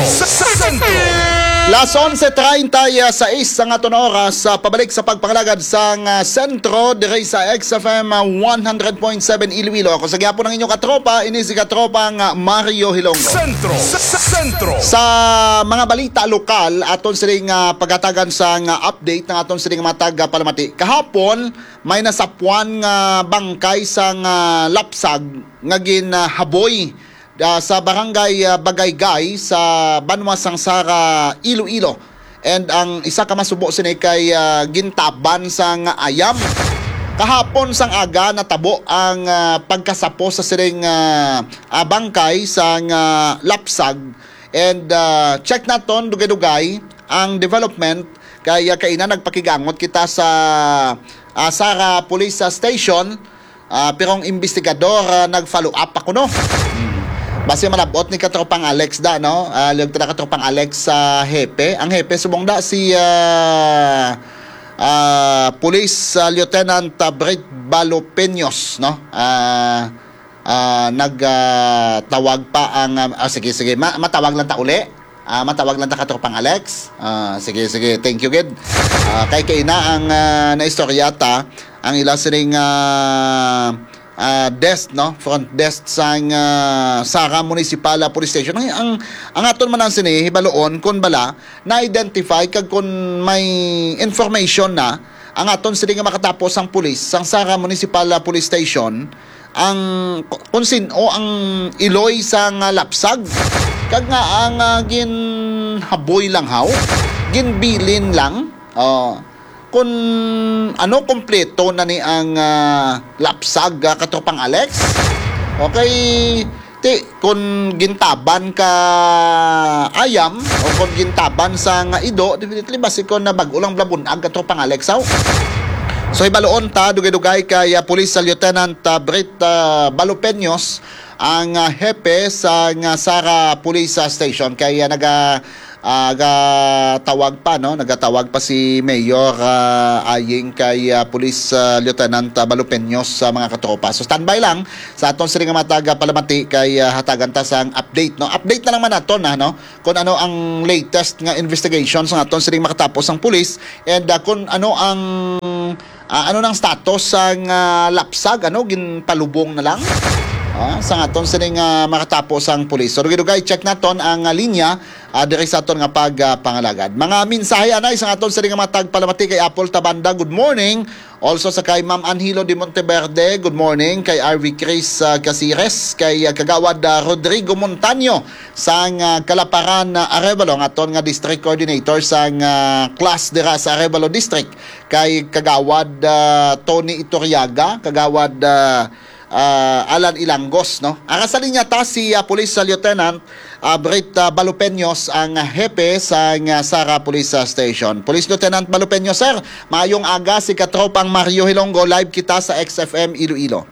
Las 11:30 sa nga aton oras pabalik sa pagpangalagad sa sentro diri sa XFM 100.7 Iloilo. Ako sa gyapon ng inyong katropa, ini si katropang Mario Hilonggo. Sentro. Sa mga balita lokal aton siring pagatagan sa update ng aton siring matag palamati. Kahapon may nasapuan nga bangkay sa lapsag nga ginhaboy sa barangay Bagaygay sa Banwa Sangsara, Iloilo. And ang isa ka masubo sini kay gintaban sang ayam. Kahapon sang aga natabo ang pagkasapo sa siring bangkay sang lapsag. And check naton dugay-dugay ang development kay kaina nagpakigangot kita sa Sara Police Station. Pero ang investigador nag-follow up ako no. Base malabot ni katropang Alex da no. Yung katropang Alex sa hepe. Ang hepe subong da si Police Lieutenant Brit Balopeños no. Nagtawag pa ang sige matawag lang ta uli. Matawag lang ta katropang Alex. Sige thank you gid. Kay kaina ang naistoryata ang ila siring desk no, front desk sang Sara Municipal Police Station. Ang aton man sini hibaloon kun bala na identify kag kun may information na ang aton sini nga makatapos ang pulis sang Sara Municipal Police Station ang kun sino ang iloy sang lapsag kag nga ang ginhaboy lang haw ginbilin lang kung ano kompleto na ni ang lapsag katropang Alex. Okay, kung gintaban ka ayam o kung gintaban sa ido, definitely basi ko na bag-ulang blabunag katropang Alex. So ibaloon ta dugay-dugay kay Police Lieutenant Brit Balopeños ang hepe sa Sara Police Station kay nagatawag pa si Mayor aying kay Police Lieutenant Balopeños sa mga katropa. So standby lang sa aton siring matag palamati kay hatagan ta sang update no. Update na lang man naton no kung ano ang latest nga investigations sa aton siring makatapos ang pulis and kung ano ang ano nang status sang lapsag ginpalubong na lang. Sa aton sining makatapos ang pulis. So dugay check naton ang linya diri sa aton nga pagpangalagad. Mga mensahe anay sa aton sining matag palamati kay Apple Tabanda. Good morning. Also sa kay Ma'am Anhilo de Monteverde. Good morning kay RV Chris Casires, kay kagawad Rodrigo Montaño sang Kalaparan Arevalo nga aton nga district coordinator sang class dira sa Arevalo district, kay kagawad Tony Iturriaga, kagawad Alan Ilangos no. Ang sa linya ta si Police Lieutenant Brit Balopeños ang hepe sa Sara Police Station. Police Lieutenant Balopeños, sir, maayong aga si katropang Mario Hilonggo, live kita sa XFM Iloilo.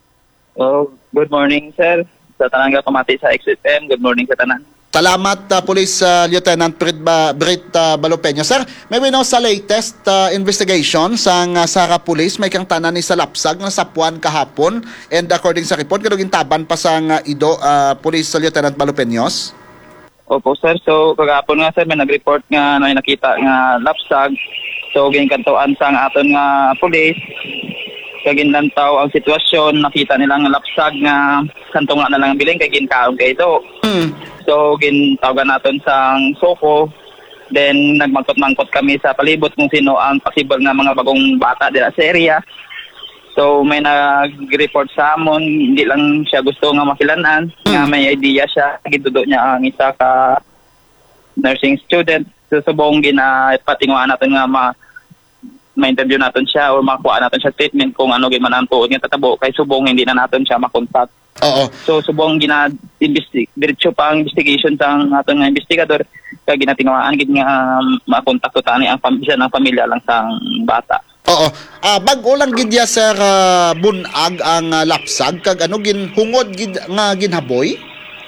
Good morning, sir. Sa tanang pamati sa XFM, good morning sa tanan. Salamat Police Lieutenant Brit Balopeños. Sir, may we know sa latest investigation sa Sara Police, may kang tanan ni sa lapsag na sapuan kahapon, and according sa report kadugin taban pa sa ido Police Lieutenant Balopeños. Opo sir, so kagapon nga sir may nag-report nga na nakita nga lapsag, so ginkantuan sa aton nga police kaginlantaw ang sitwasyon, nakita nilang lapsag nga kantong na lang biling kay ginkaon kay ito. So gintawagan naton sang Soko, then nagmangkot-mangkot kami sa palibot kung sino ang possible nga mga bagong bata dira sa area. So may nag-report sa amon, hindi lang siya gusto nga makilanan, nga may idea siya, gitudo niya ang isa ka nursing student. So subong ginapatinguan natin nga ma-interview natin siya o makuha natin siya statement kung ano giman ang tuod nga tatabo, kay subong hindi na natin siya makontak. Oo. So subong diretso pa ang investigation sa aton nga investigador, kaya ginatinguan gid nga makontak to tani ang pamilya lang sang bata. Oo. Bago lang gid ya sir bunag ang lapsag kag ginhungod gid nga ginhaboy.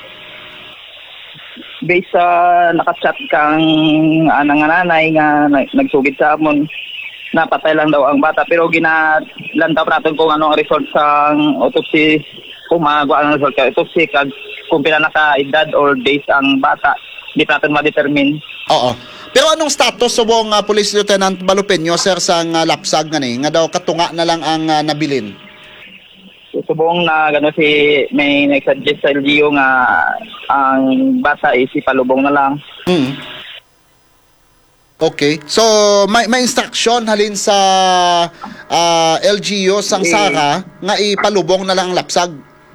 Based sa nakachat kang anang nanay nga nagsugid sa amon, napatay lang daw ang bata, pero ginalantaw natin kung ano ang result sa autopsy, kung magawa ang result sa autopsy, kung pinanaka-edad or days ang bata. di pa natin ma-determine. Oo. Pero anong status subong Police Lieutenant Balupeño sir sa lapsag nga ni nga daw katunga na lang ang nabilin? Subong na gano si may nag-suggest sa LGU nga ang bata is ipalubong na lang. Okay. So may instruction halin sa LGU sang Sara nga ipalubong na lang ang lapsag.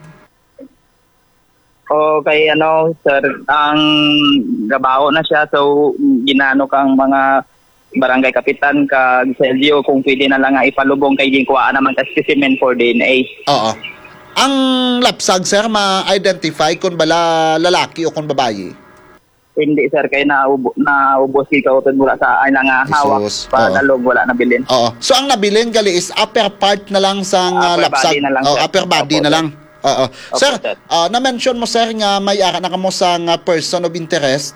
O kay sir, ang gabaho na siya, so ginano kang mga barangay kapitan kag sa LGU kung pwede na lang nga ipalubong kay ginkuhaan naman ka specimen for DNA. Oo. Ang lapsag sir ma-identify kung bala lalaki o kung babae? Hindi sir, kay naubos ikaw tod mula sa ay nga hawak Jesus. pa Oo. dalog wala na bilin. Oo. So ang nabilin gali is upper part na lang sa Upper lapsag. body na lang, Oh, sir. upper body Opo, na sir. lang. Oo. Sir, sir. na-mention mo sir nga may ara na kamo sa person of interest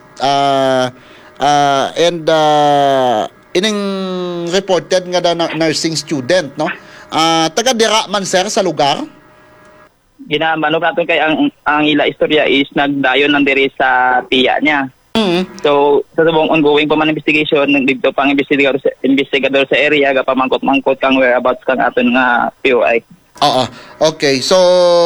and ining reported nga da nursing student, no? Taga dira man sir sa lugar? Ginamano natin kay ang ila istorya is nagdayon ng diri sa tiya niya. So, sa subong ongoing pa man investigation, dito pang investigador sa area, gapamangkot-mangkot kang whereabouts kang aton nga POI. Oo. Okay. So,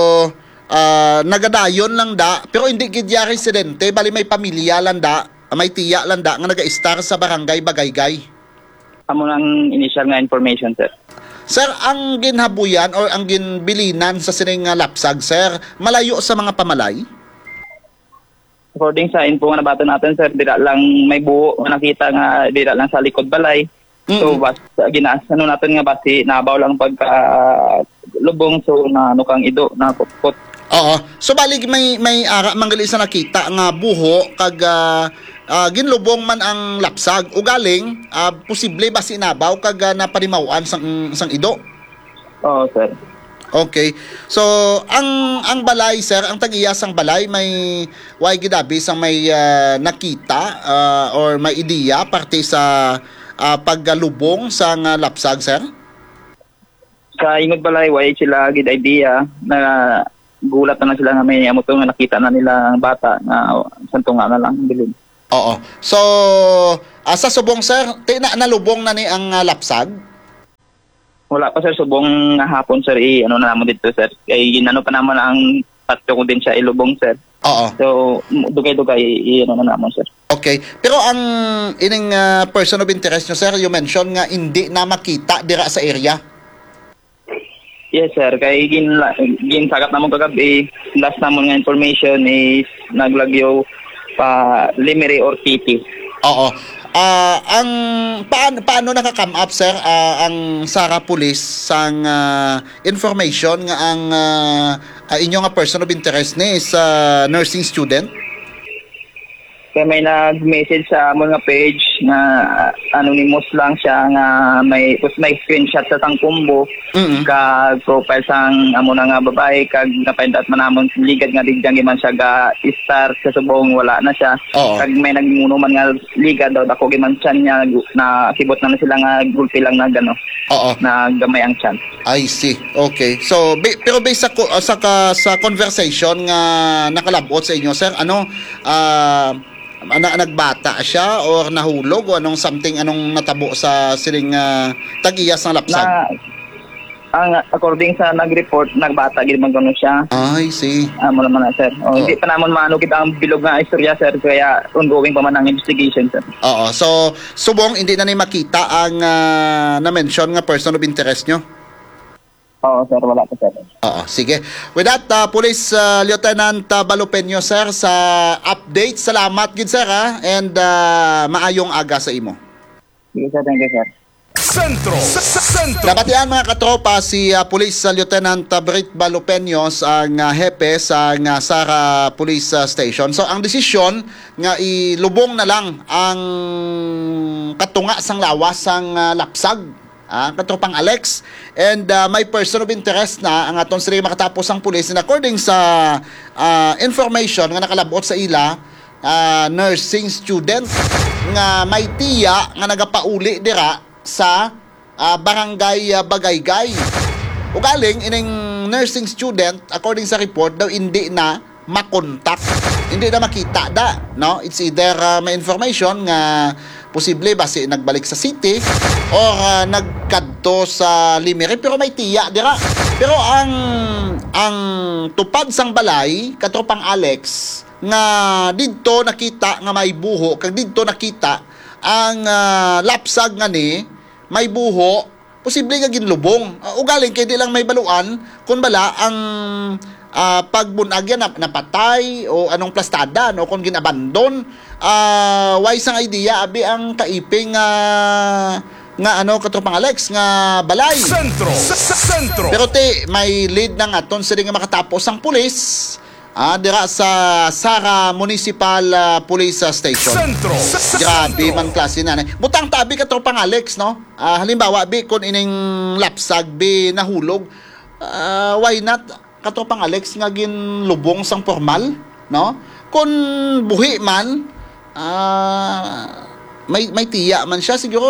nagadayon lang da, pero hindi gidya residente, bali may pamilya lang da, may tiya lang da, nga naga-star sa barangay Bagaygay. Amo nang initial nga information, sir. Sir, ang ginhabuyan or ang ginbilinan sa sining lapsag, sir, malayo sa mga pamalay? According sa info nga nabata natin, sir, dira lang may buo nga nakita nga dira lang sa likod balay. So, ano natin nga basi, nabaw lang pagka lubong, so na kang ido, na kupot. Oo. So, bali may ara manggali sa nakita nga buho kag ginlubong man ang lapsag o galing posible ba sinabaw kag napanimawan sang ido. Oo, sir. Okay. So ang balay sir, ang tag-iya sang balay may way gidabi sang may nakita or may ideya parte sa paggalubong sang lapsag sir. Sa ingod balay, way sila gid idea na gulat na sila nga may amo to nga nakita na nila ang bata na santunga na lang bilin. Oo. So, sa subong sir, nalubong na ni ang lapsag? Wala pa sir, subong nga hapon sir, ano na naman dito sir. Kay ginano pa naman ang patyo ko din siya ilubong sir. Oo. So, dugay-dugay, ano na naman sir. Okay. Pero ang ining person of interest nyo sir, you mentioned nga hindi na makita dira sa area. Yes sir, kay ginsagat namon kagabi, last namon nga information is naglagyo pa Limeri or Titi. Oo. Ang paano naka-come up sir ang Sara Police sang information nga ang inyo nga person of interest ni is nursing student? Kaya may nag-message sa mga page na anonymous lang siya nga may screenshot sa sang kumbo kag profile sang amo na nga babae kag na-find out man namon ligad nga digdang man siya ga star sa subong wala na siya. Oo. Kag may nagmuno man nga ligad daw dako giman siya niya na sibot na sila nga gulpi lang na gano. Oo. Na gamay ang chance. I see. Okay. So pero based sa conversation nga nakalabot sa inyo sir, nagbata siya or nahulog o anong natabo sa siling tag-iyas ng lapsag? According sa nag-report, nagbata gid man gano siya. I see. Amo naman na sir. Hindi pa namon maanugid ang bilog nga istorya sir, kaya ongoing pa man ang investigation sir. Oo. So subong hindi na ni makita ang na-mention nga person of interest nyo? Oo sir, wala pa sir. Oo, sige. With that, Police Lieutenant Balupeño, sir, sa update. Salamat, gid sir, ha? And maayong aga sa imo. Sige sir, thank you sir. Sentro. Nabatian mga katropa si Police Lieutenant Brit Balupeño ang hepe sa Sara Police Station. So ang desisyon nga ilubong na lang ang katunga sang lawas sang lapsag. Katropang Alex, and may person of interest na ang atong sila makatapos ang pulis, and according sa information nga nakalabot sa ila, nursing student nga may tiya nga nagapauli dira sa barangay Bagaygay. Ugaling ining nursing student, according sa report daw hindi na makontak hindi na makita da, no? It's either may information nga posible basi nagbalik sa city or nagkadto sa Limeri pero may tiya dira. Pero ang tupad sang balay katropang Alex nga didto nakita nga may buho kag didto nakita ang lapsag nga ni may buho posible nga ginlubong. Ugaling kay di lang may baluan kun bala ang pagbunag yan napatay o anong plastada no kung ginabandon wise ang idea abi ang kaiping nga ano katropang Alex nga balay sentro pero te may lead na nga ton sila nga makatapos ang pulis dira sa Sara Municipal Police Station. Grabe man klase na. Butang tabi katropang Alex no. Halimbawa bi kun ining lapsag bi nahulog why not katropang Alex nga ginlubong sang formal no kun buhi man may tiya man siya siguro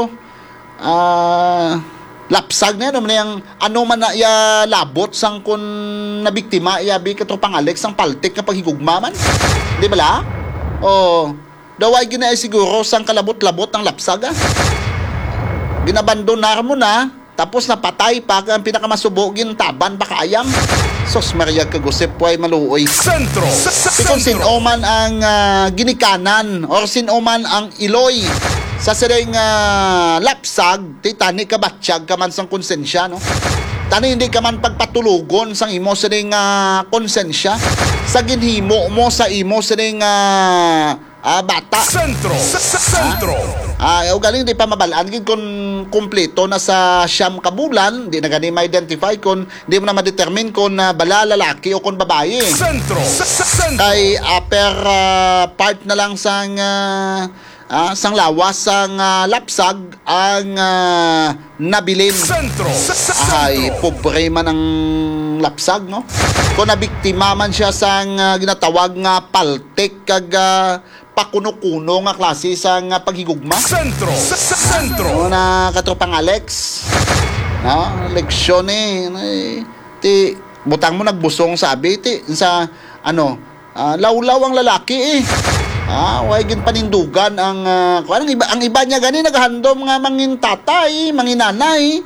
lapsag na yan yung ano man na ya labot sang kun nabiktima yabi katropang Alex sang paltik nga paghigugma man di ba la daway ginay siguro sang kalabot-labot ang lapsag ginabandonar mo na tapos napatay pa ang pinakamasubogin taban baka ayam. Sos Maria kagusip po ay maluoy. Pikon sinoman ang ginikanan or sinoman ang iloy sa siring lapsag titani kabatsyag ka man sang konsensya no. Tani hindi ka man pagpatulugon sang imo siring konsensya sa ginhimo mo sa imo siring bata. Sentro. Ugaling di pa mabalaan gid kun kumpleto na sa siyam ka bulan, di na gani ma-identify kun di mo na ma-determine kun bala lalaki o kun babae. Sentro. Kay upper part na lang sang lawas sang lapsag ang nabilin. Ay pobre man ang lapsag no. Kung nabiktima man siya sang ginatawag nga paltik kag pakuno-kuno nga klase sang paghigugma. Sentro. Na katropang Alex. Leksyon ti butang mo nagbusong sabi ti sa lawlaw ang lalaki way gin panindugan ang ang iba niya gani naghandom nga mangin tatay, mangin nanay.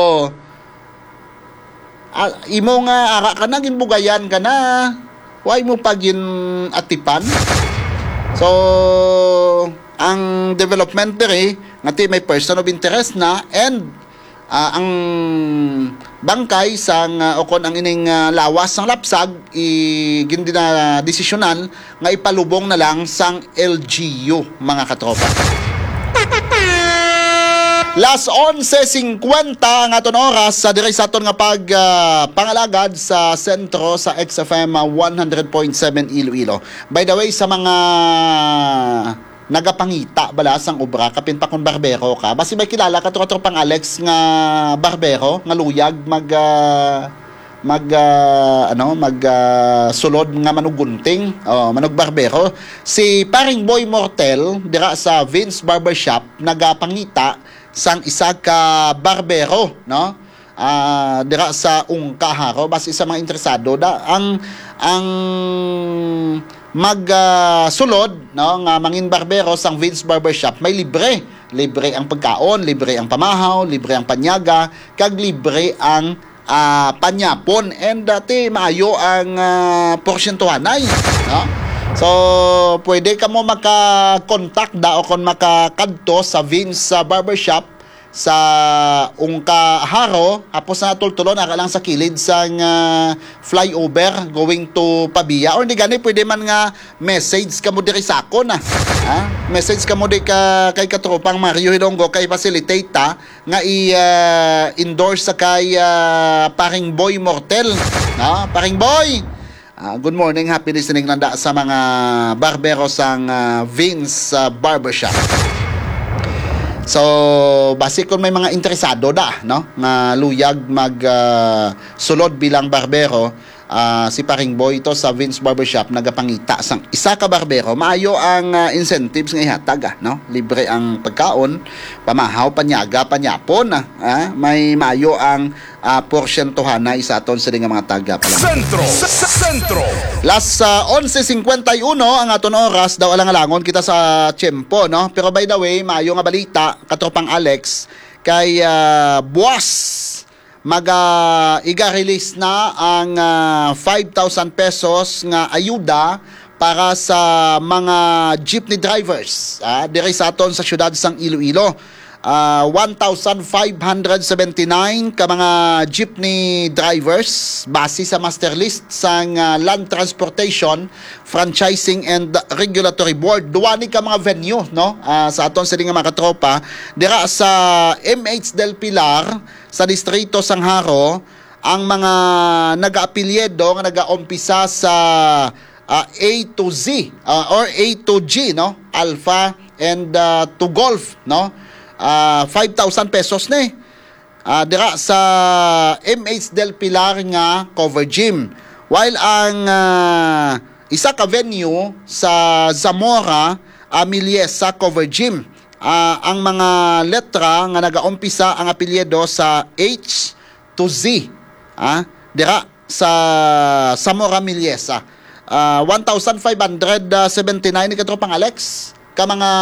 Imo nga ara ka na ginbugayan ka na. Way mo pa gin atipan. So ang development dere ngati may person of interest na and ang bangkay sang okon ang ining lawas sang lapsag gindi na desisyonan nga ipalubong na lang sang LGU mga katropa. Las 11:50 ang aton oras sa dire sa aton nga pangalagad sa sentro sa XFM 100.7 Iloilo. By the way sa mga nagapangita balasang obra kapin pa kun barbero ka basi may kilala ka tropang Alex nga barbero nga luyag sulod nga manugunting manug barbero si paring Boy Mortel dira sa Vince Barbershop nagapangita sang isa ka barbero no dira sa Ungkaharo basi sa mga interesado ang sulod no nga mangin barbero sang Vince Barbershop may libre ang pagkaon, libre ang pamahaw, libre ang panyaga kag libre ang panyapon and dati maayo ang porsyentuhanay no. So pwede ka mo maka-contact o kon makakadto sa Vince Barbershop sa Ungkaharo apos na tultulon naka lang sa kilid sang flyover going to Pabia or hindi gani pwede man nga message ka mo diri sa akon message ka mo di kay katropang Mario Hilonggo kay facilitate nga i-endorse sa kay paring Boy Mortel paring Boy. Good morning, happy listening nanda sa mga barbero sang Vince Barbershop. So, basi kung may mga interesado no, nga luyag sulod bilang barbero, si Paring Boy to sa Vince Barbershop nagapangita sang isa ka barbero. Maayo ang incentives nga ihatag, no? Libre ang pagkaon, pamahaw, panyaga, panyapon, may maayo ang porsyentuhan na isa aton sa mga taga pala. Sentro. Las 11:51 ang aton oras daw alang-alangon kita sa tiyempo, no? Pero by the way, maayo nga balita katropang Alex kay buwas iga-release na ang 5,000 pesos nga ayuda para sa mga jeepney drivers diri sa aton sa syudad sang Iloilo. 1,579 ka mga jeepney drivers base sa master list sang Land Transportation Franchising and Regulatory Board. Duwa ni ka mga venue, no? Sa aton sa mga katropa dira sa MH del Pilar sa distrito sang Haro, ang mga nag-aapelyedo nga nag-aumpisa sa A to Z or A to G, no? Alpha and to Golf, no? 5,000 pesos na dira sa MH del Pilar nga cover gym. While ang isa ka venue sa Zamora, Miliesa cover gym. Ang mga letra nga nagaumpisa ang apelyido sa H to Z. Dira sa Zamora, Miliesa. 1,579 ni katropang Alex ka mga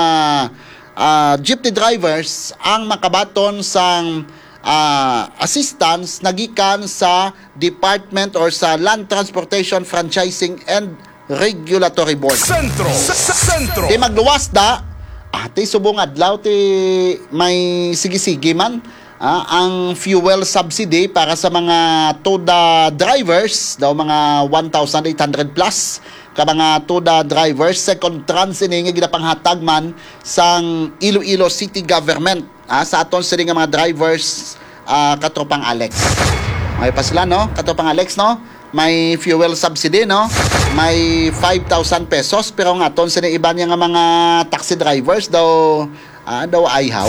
jeepney drivers ang makabaton sang assistance nagikan sa Department or sa Land Transportation Franchising and Regulatory Board. Sentro. Di magluwas da, ti subong adlaw ti may sige-sige man ang fuel subsidy para sa mga TODA drivers, daw mga 1,800 plus ka mga TODA drivers, second trans ini nga ginapanghatag man sang Iloilo City Government sa aton sa mga drivers katropang Alex. May pa sila, no? Katropang Alex, no? May fuel subsidy, no? May 5,000 pesos pero nga aton sa iba niya nga mga taxi drivers daw ayaw.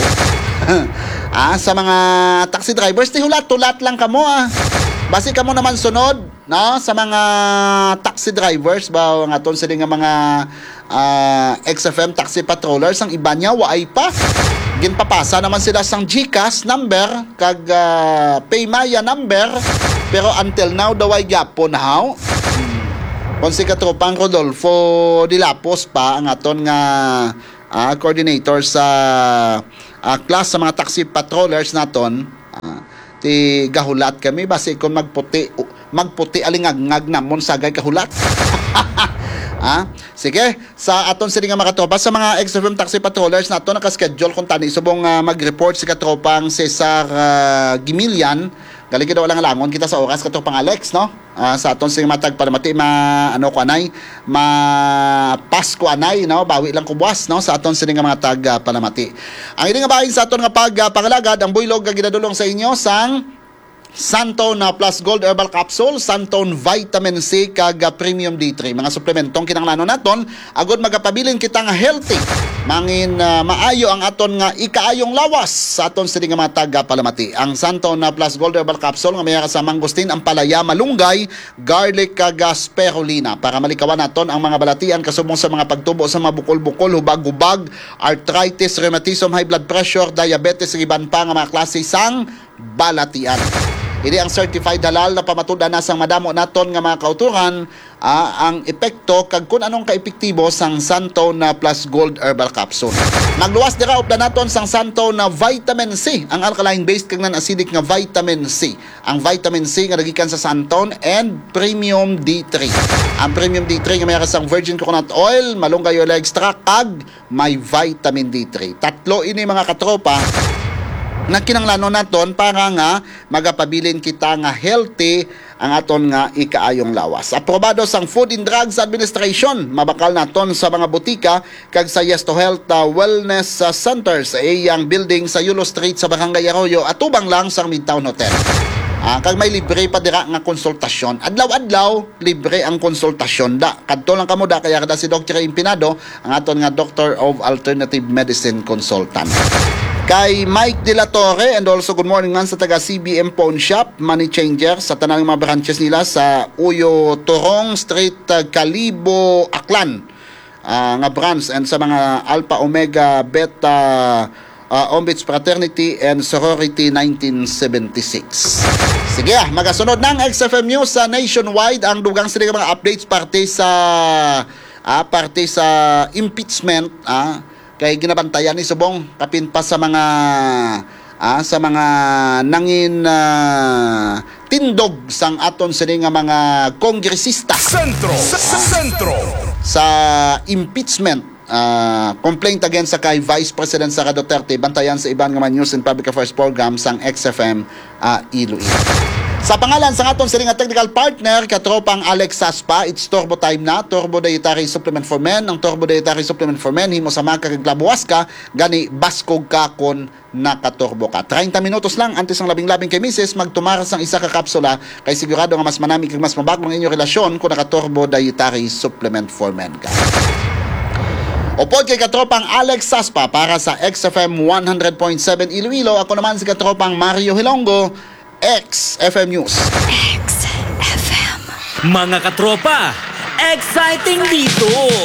Sa mga taxi drivers ti hulat-tulat lang kamo basi kamo naman sunod, no? Sa mga taxi drivers ba ang aton sa nga mga XFM taxi patrollers ang iba niya waay pa ginpapasa naman sila sang GCash number kag Paymaya number pero until now daw ay gyapon haw. Kung si katropang Rodolfo Dilapos pa ang aton nga coordinator sa class sa mga taxi patrollers naton, ti gahulat kami basi kung magputi alingagngag namon sagay kahulat. Sige, sa aton sila nga makatropa sa mga XFM taxi patrollers nato naka-schedule kung tani subong mag-report si katropang Cesar Gimilian. Galing daw lang langon kita sa oras katropang Alex, no? Sa aton sing matag para mati Pasko anay, no? Bawi lang kubwas, no? Sa aton sing mga tag palamati. Ang ini nga bahin sa aton nga pangalagad ang buylog nga ginadulong sa inyo sang Santone Plus Gold Herbal Capsule, Santone Vitamin C kag Premium D3. Mga suplementong kinahanglanon naton agod magapabilin kita nga healthy. Mangin maayo ang aton nga ikaayong lawas sa aton sa nga mga taga palamati. Ang Santone Plus Gold Herbal Capsule nga may sa mangustin, ampalaya, malunggay, garlic kag spirulina para malikawan naton ang mga balatian kasubong sa mga pagtubo sa mga bukol-bukol, hubag-hubag, arthritis, rheumatism, high blood pressure, diabetes, iban pa nga mga klase sang balatian. Ini ang certified halal na pamatuda na sang madamo naton nga mga kauturan ang epekto kag kun anong kaepektibo sang Santone Plus Gold Herbal Capsule. Magluwas dira upda naton sang Santone Vitamin C, ang alkaline based kag non-acidic nga vitamin C. Ang vitamin C nga nagikan sa Santone and Premium D3. Ang Premium D3 nga may sang virgin coconut oil, malunggay oil extract kag may vitamin D3. Tatlo ini mga katropa na kinanglanon naton para nga magapabilin kita nga healthy ang aton nga ikaayong lawas. Aprobado sang Food and Drugs Administration, mabakal naton sa mga butika kag sa Yes to Health Wellness Centers sa iyang building sa Yulo Street sa Barangay Arroyo at tubang lang sa Midtown Hotel. Kag may libre pa dira nga konsultasyon. Adlaw-adlaw libre ang konsultasyon da. Kadto lang kamo da kaya kada si Dr. Impinado ang aton nga Doctor of Alternative Medicine Consultant. Kay Mike De La Torre, and also good morning man sa taga CBM Pawn Shop, Money Changer, sa tanang mga branches nila sa Uyo Torong Street, Calibo, Aklan, nga branch, and sa mga Alpha Omega Beta Ombits Fraternity and Sorority 1976. Sige, magasunod ng XFM News sa nationwide ang dugang sila mga updates parte sa impeachment, kay ginabantayan ni Subong kapin pa sa mga nangin tindog sang aton sini nga mga kongresista Sentro sa impeachment complaint against sa kay Vice President Sara Duterte, bantayan sa iban nga mga news and public affairs program sang XFM Iloilo. Sa pangalan sa aton siling nga technical partner, katropang Alex Saspa, it's Turbo Time na, Turbo Dietary Supplement for Men. Ang Turbo Dietary Supplement for Men, himo sa mga kaglabuas ka, gani baskog ka kon nakaturbo ka. 30 minutos lang, antes ang labing-labing kay Mrs. magtumaras ang isa ka kapsula, kay sigurado nga mas manami kag mas mabagong inyong relasyon kung naka-Turbo Dietary Supplement for Men ka. Upod kay katropang Alex Saspa para sa XFM 100.7 Iloilo. Ako naman si katropang Mario Hilongo, XFM News. Mga katropa, exciting dito!